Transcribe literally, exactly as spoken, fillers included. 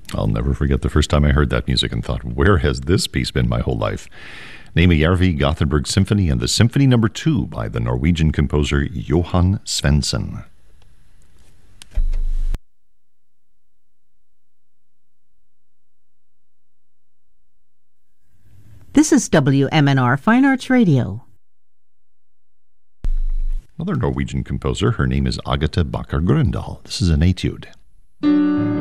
I'll never forget the first time I heard that music and thought, where has this piece been my whole life? Name Järvi Gothenburg Symphony and the Symphony Number Two by the Norwegian composer Johan Svensson. This is W M N R Fine Arts Radio. Another Norwegian composer, her name is Agathe Bakker Grøndal. This is an etude.